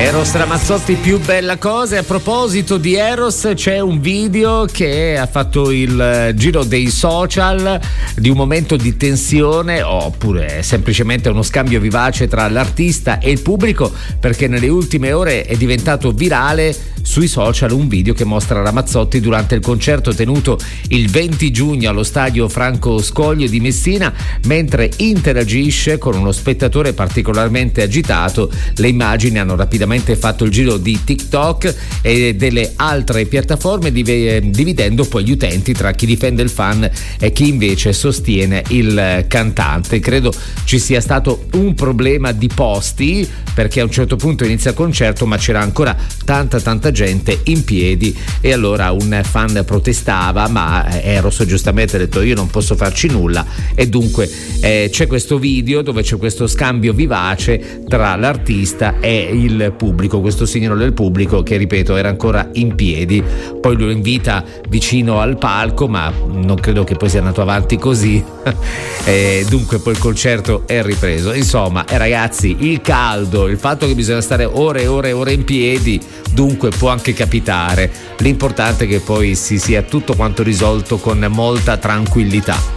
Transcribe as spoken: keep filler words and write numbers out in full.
Eros Ramazzotti, più bella cosa. E a proposito di Eros, c'è un video che ha fatto il giro dei social di un momento di tensione, oppure semplicemente uno scambio vivace tra l'artista e il pubblico, perché nelle ultime ore è diventato virale sui social un video che mostra Ramazzotti durante il concerto tenuto il venti giugno allo stadio Franco Scoglio di Messina, mentre interagisce con uno spettatore particolarmente agitato. Le immagini hanno rapidamente fatto il giro di TikTok e delle altre piattaforme, dividendo poi gli utenti tra chi difende il fan e chi invece sostiene il cantante. Credo ci sia stato un problema di posti, perché a un certo punto inizia il concerto ma c'era ancora tanta tanta gente in piedi, e allora un fan protestava, ma Eros giustamente ha detto io non posso farci nulla, e dunque eh, c'è questo video dove c'è questo scambio vivace tra l'artista e il pubblico, questo signore del pubblico che, ripeto, era ancora in piedi. Poi lo invita vicino al palco, ma non credo che poi sia andato avanti così e dunque poi il concerto è ripreso. Insomma, eh, ragazzi, il caldo, il fatto che bisogna stare ore e ore e ore in piedi, dunque può anche capitare. L'importante è che poi si sia tutto quanto risolto con molta tranquillità.